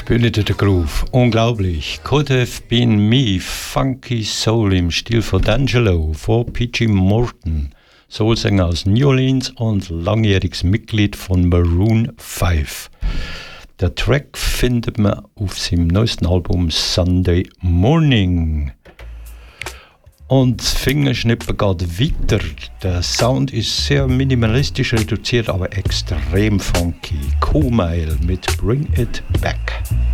Spürt der Groove, unglaublich. Could have been me, funky Soul im Stil von D'Angelo, vor P.G. Morton, Soulsänger aus New Orleans und langjähriges Mitglied von Maroon 5. Der Track findet man auf seinem neuesten Album Sunday Morning. Und das Fingerschnippen geht weiter. Der Sound ist sehr minimalistisch reduziert, aber extrem funky. Kumail mit Bring It Back.